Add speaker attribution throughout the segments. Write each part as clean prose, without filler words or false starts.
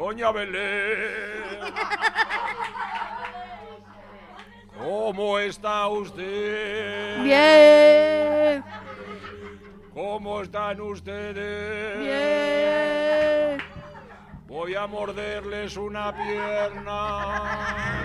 Speaker 1: Doña Belén. ¿Cómo está usted?
Speaker 2: Bien.
Speaker 1: ¿Cómo están ustedes?
Speaker 2: Bien.
Speaker 1: Voy a morderles una pierna.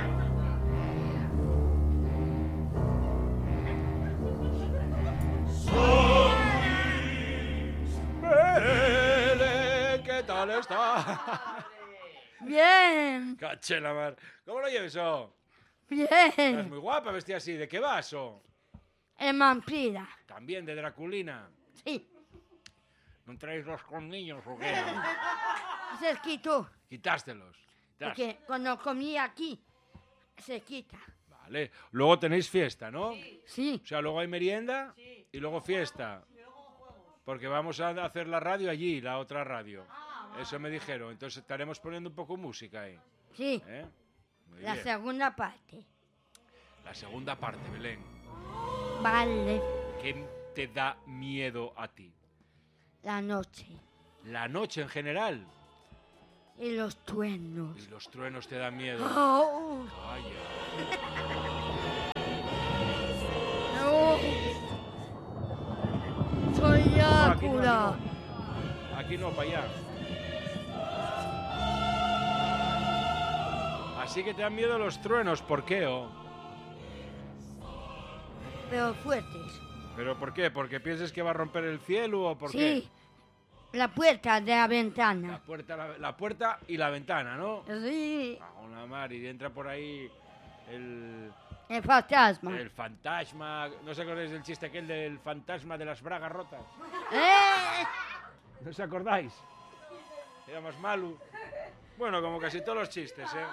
Speaker 1: Belén, ¿qué tal está?
Speaker 2: Bien.
Speaker 1: Caché la mar. ¿Cómo lo lleves, oh?
Speaker 2: Bien.
Speaker 1: Estás muy guapa vestida así. ¿De qué vas, oh?
Speaker 2: Es vampira.
Speaker 1: También de Draculina.
Speaker 2: Sí.
Speaker 1: ¿No traéis los colmillos o qué?
Speaker 2: Se quitó.
Speaker 1: Quitástelos.
Speaker 2: Porque cuando comí aquí, se quita.
Speaker 1: Vale. Luego tenéis fiesta, ¿no?
Speaker 2: Sí.
Speaker 1: O sea, luego hay merienda y luego fiesta. Porque vamos a hacer la radio allí, la otra radio. Eso me dijeron. Entonces estaremos poniendo un poco música ahí.
Speaker 2: Sí.
Speaker 1: ¿Eh? Muy
Speaker 2: La
Speaker 1: bien.
Speaker 2: segunda parte.
Speaker 1: La segunda parte, Belén.
Speaker 2: Vale.
Speaker 1: ¿Qué te da miedo a ti?
Speaker 2: La noche.
Speaker 1: La noche en general.
Speaker 2: Y los truenos.
Speaker 1: Y los truenos te dan miedo.
Speaker 2: Oh.
Speaker 1: Calla.
Speaker 2: No. Soy
Speaker 1: Aquí no,
Speaker 2: Drácula.
Speaker 1: aquí no, para allá. Así que te dan miedo los truenos. ¿Por qué, oh?
Speaker 2: Pero fuertes.
Speaker 1: ¿Pero por qué? ¿Porque piensas que va a romper el cielo o por
Speaker 2: Sí.
Speaker 1: qué?
Speaker 2: La puerta de la ventana.
Speaker 1: La puerta y la ventana, ¿no?
Speaker 2: Sí.
Speaker 1: Ah, una mar, y entra por ahí el
Speaker 2: fantasma.
Speaker 1: el fantasma. ¿No os acordáis del chiste aquel del fantasma de las bragas rotas?
Speaker 2: ¡Eh!
Speaker 1: ¿No os acordáis? Era más malo. Bueno, como casi todos los chistes, ¿eh?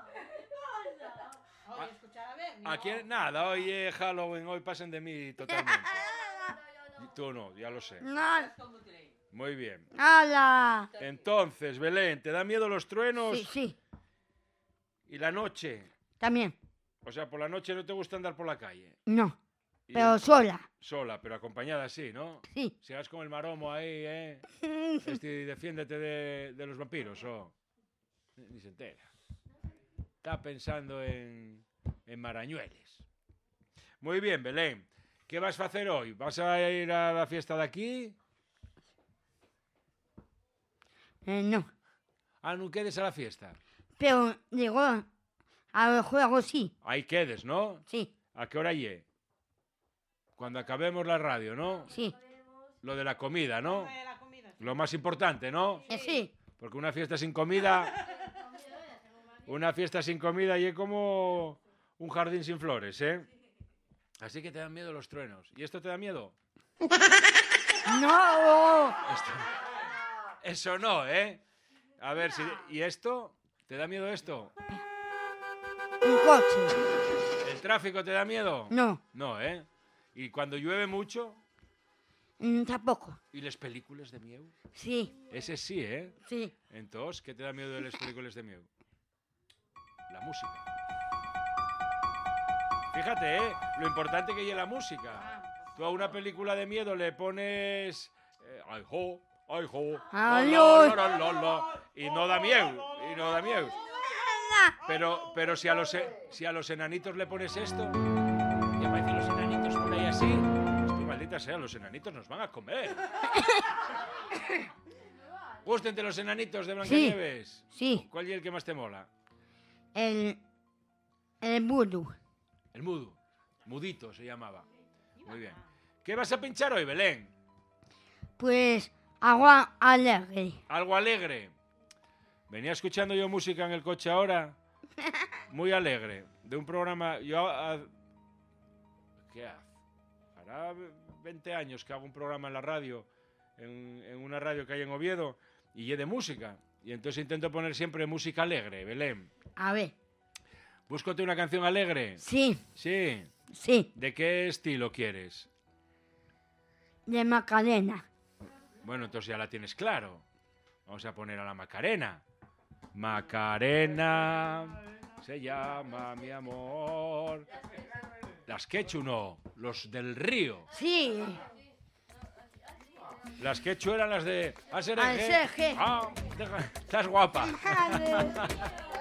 Speaker 1: Aquí nada, hoy es Halloween, hoy pasen de mí totalmente. Tú no, ya lo sé.
Speaker 2: No.
Speaker 1: Muy bien.
Speaker 2: ¡Hala!
Speaker 1: Entonces, Belén, ¿te da miedo los truenos?
Speaker 2: Sí, sí.
Speaker 1: ¿Y la noche?
Speaker 2: También.
Speaker 1: O sea, por la noche no te gusta andar por la calle.
Speaker 2: No.
Speaker 1: Y
Speaker 2: Pero sola.
Speaker 1: sola, pero acompañada sí, ¿no?
Speaker 2: Sí.
Speaker 1: Si vas con el maromo ahí, ¿eh? Defiéndete de los vampiros, ¿o? Ni se entera. Está pensando en Marañueles. Muy bien, Belén. ¿Qué vas a hacer hoy? ¿Vas a ir a la fiesta de aquí?
Speaker 2: No.
Speaker 1: Ah, no quedes a la fiesta.
Speaker 2: Pero digo, al juego sí.
Speaker 1: Ahí quedes, ¿no?
Speaker 2: Sí.
Speaker 1: ¿A qué hora llegue? Cuando acabemos la radio, ¿no?
Speaker 2: Sí.
Speaker 1: Lo de la comida, ¿no? Lo más importante, ¿no?
Speaker 2: Sí.
Speaker 1: Porque una fiesta sin comida... Una fiesta sin comida y es como un jardín sin flores, ¿eh? Así que te dan miedo los truenos. ¿Y esto te da miedo?
Speaker 2: No.
Speaker 1: Eso no, ¿eh? A ver, si... ¿Y esto? ¿Te da miedo esto?
Speaker 2: Un coche.
Speaker 1: ¿El tráfico te da miedo?
Speaker 2: No.
Speaker 1: No, ¿eh? ¿Y cuando llueve mucho?
Speaker 2: Tampoco.
Speaker 1: ¿Y las películas de miedo?
Speaker 2: Sí.
Speaker 1: Ese sí, ¿eh?
Speaker 2: Sí.
Speaker 1: Entonces, ¿qué te da miedo de las películas de miedo? La música. Fíjate, ¿eh? Lo importante que es la música. Tú a una película de miedo le pones... ay, ho, la, la, y no da miedo. Y no da miedo. Pero si a los enanitos le pones esto... Y aparecen los enanitos por ahí así... Estoy maldita sea, los enanitos nos van a comer. ¿Gústente los enanitos de Blancanieves?
Speaker 2: Sí.
Speaker 1: ¿Cuál es el que más te mola?
Speaker 2: El mudo.
Speaker 1: El mudo. Mudito se llamaba. Muy bien. ¿Qué vas a pinchar hoy, Belén?
Speaker 2: Pues agua alegre.
Speaker 1: Algo alegre. Venía escuchando yo música en el coche ahora. Muy alegre. De un programa... ¿Qué hace? Hará 20 años que hago un programa en la radio. En una radio que hay en Oviedo. Y es de música. Y entonces intento poner siempre música alegre, Belén.
Speaker 2: A ver.
Speaker 1: Búscate una canción alegre.
Speaker 2: Sí.
Speaker 1: Sí.
Speaker 2: Sí.
Speaker 1: ¿De qué estilo quieres?
Speaker 2: De Macarena.
Speaker 1: Bueno, entonces ya la tienes claro. Vamos a poner a la Macarena. Macarena se llama mi amor. Las Quechu no, los del río.
Speaker 2: Sí.
Speaker 1: Las quechu eran las de ASRG.
Speaker 2: ASRG.
Speaker 1: Ah, estás guapa.